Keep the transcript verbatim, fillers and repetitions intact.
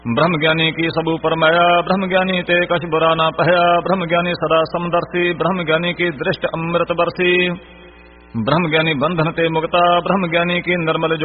ब्रह्म ज्ञानी की सबू परमाया, ब्रह्म ज्ञानी ते कछ बुरा ना पहया, ब्रह्म ज्ञानी सदा समदर्शी, ब्रह्म ज्ञानी की दृष्ट अमृत बरसी, ब्रह्म ज्ञानी बंधन ते मुक्ता, ब्रह्म ज्ञानी की निर्मल